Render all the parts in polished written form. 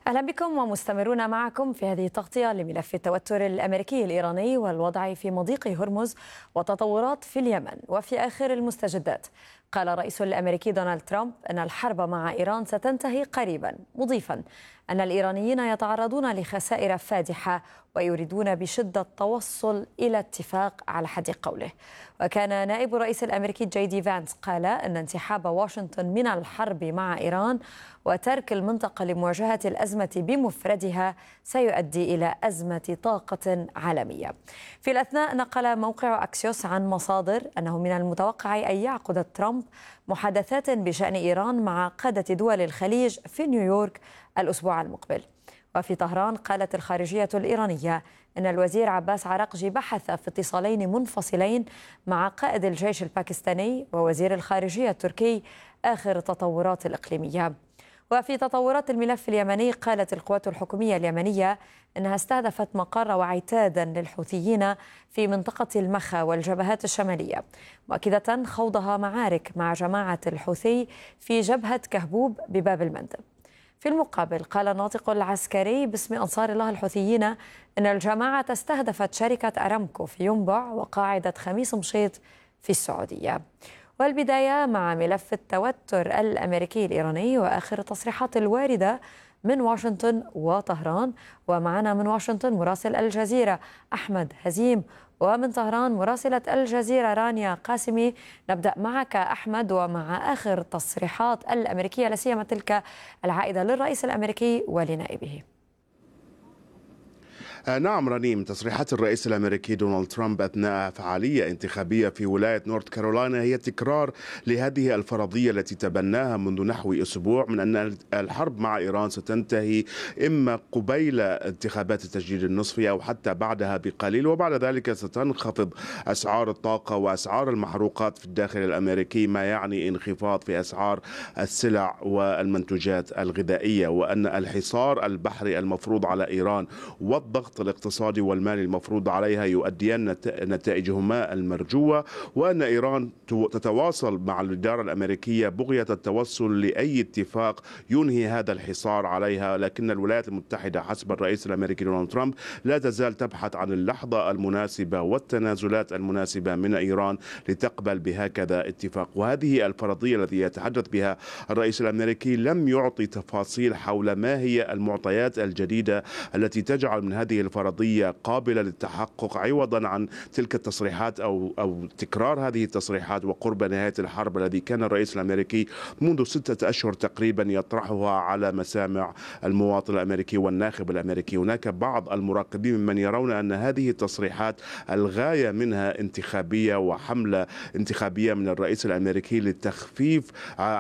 أهلا بكم ومستمرون معكم في هذه التغطية لملف التوتر الأمريكي الإيراني والوضع في مضيق هرمز وتطورات في اليمن. وفي آخر المستجدات قال الرئيس الأمريكي دونالد ترامب أن الحرب مع إيران ستنتهي قريبا، مضيفا أن الإيرانيين يتعرضون لخسائر فادحة ويريدون بشدة التوصل إلى اتفاق على حد قوله. وكان نائب الرئيس الأمريكي جي دي فانس قال أن انسحاب واشنطن من الحرب مع إيران وترك المنطقة لمواجهة الأزمة بمفردها سيؤدي إلى أزمة طاقة عالمية. في الأثناء نقل موقع أكسيوس عن مصادر أنه من المتوقع أن يعقد ترامب محادثات بشأن إيران مع قادة دول الخليج في نيويورك الأسبوع المقبل. وفي طهران قالت الخارجية الإيرانية أن الوزير عباس عراقجي بحث في اتصالين منفصلين مع قائد الجيش الباكستاني ووزير الخارجية التركي آخر التطورات الإقليمية. وفي تطورات الملف اليمني قالت القوات الحكومية اليمنية أنها استهدفت مقر وعتادا للحوثيين في منطقة المخا والجبهات الشمالية، مؤكدة خوضها معارك مع جماعة الحوثي في جبهة كهبوب بباب المندب. في المقابل قال الناطق العسكري باسم أنصار الله الحوثيين أن الجماعة استهدفت شركة أرامكو في ينبع وقاعدة خميس مشيط في السعودية. والبداية مع ملف التوتر الأمريكي الإيراني وآخر التصريحات الواردة من واشنطن وطهران. ومعنا من واشنطن مراسل الجزيرة أحمد هزيم، ومن طهران مراسلة الجزيرة رانيا قاسمي. نبدأ معك أحمد ومع آخر التصريحات الأمريكية، لا سيما تلك العائدة للرئيس الأمريكي ولنائبه. نعم رنيم، تصريحات الرئيس الأمريكي دونالد ترامب أثناء فعالية انتخابية في ولاية نورث كارولاينا هي تكرار لهذه الفرضية التي تبناها منذ نحو أسبوع من أن الحرب مع إيران ستنتهي إما قبيل انتخابات التجديد النصفي أو حتى بعدها بقليل، وبعد ذلك ستنخفض أسعار الطاقة وأسعار المحروقات في الداخل الأمريكي، ما يعني انخفاض في أسعار السلع والمنتوجات الغذائية، وأن الحصار البحري المفروض على إيران والضغط الاقتصادي والمالي المفروض عليها يؤديان نتائجهما المرجوة، وأن إيران تتواصل مع الإدارة الأمريكية بغية التوصل لأي اتفاق ينهي هذا الحصار عليها. لكن الولايات المتحدة حسب الرئيس الأمريكي دونالد ترامب لا تزال تبحث عن اللحظة المناسبة والتنازلات المناسبة من إيران لتقبل بهكذا اتفاق. وهذه الفرضية التي يتحدث بها الرئيس الأمريكي لم يعطي تفاصيل حول ما هي المعطيات الجديدة التي تجعل من هذه الفرضية قابلة للتحقق، عوضا عن تلك التصريحات أو تكرار هذه التصريحات وقرب نهاية الحرب الذي كان الرئيس الأمريكي منذ 6 أشهر تقريبا يطرحها على مسامع المواطن الأمريكي والناخب الأمريكي. هناك بعض المراقبين ممن يرون أن هذه التصريحات الغاية منها انتخابية وحملة انتخابية من الرئيس الأمريكي لتخفيف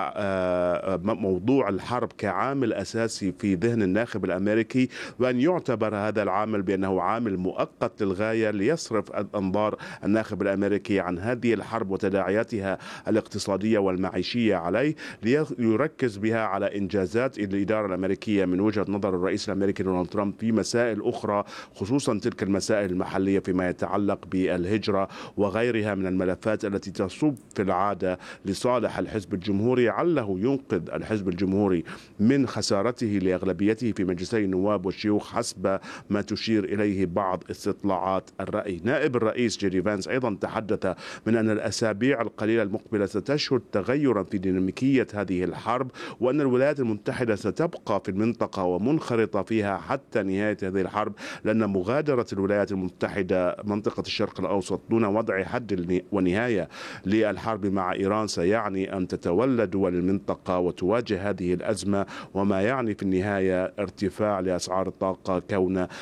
موضوع الحرب كعامل أساسي في ذهن الناخب الأمريكي، وأن يعتبر هذا العامل بأنه عامل مؤقت للغاية ليصرف أنظار الناخب الأمريكي عن هذه الحرب وتداعياتها الاقتصادية والمعيشية عليه، ليركز بها على إنجازات الإدارة الأمريكية من وجهة نظر الرئيس الأمريكي دونالد ترامب في مسائل أخرى، خصوصا تلك المسائل المحلية فيما يتعلق بالهجرة وغيرها من الملفات التي تصب في العادة لصالح الحزب الجمهوري، عله ينقذ الحزب الجمهوري من خسارته لأغلبيته في مجلسي النواب والشيوخ حسب ما تشير إليه بعض استطلاعات الرأي. نائب الرئيس جي دي فانس أيضا تحدث من أن الأسابيع القليلة المقبلة ستشهد تغيرا في ديناميكية هذه الحرب، وأن الولايات المتحدة ستبقى في المنطقة ومنخرطة فيها حتى نهاية هذه الحرب، لأن مغادرة الولايات المتحدة منطقة الشرق الأوسط دون وضع حد ونهاية للحرب مع إيران سيعني أن تتولى دول المنطقة وتواجه هذه الأزمة، وما يعني في النهاية ارتفاع لأسعار الطاقة كون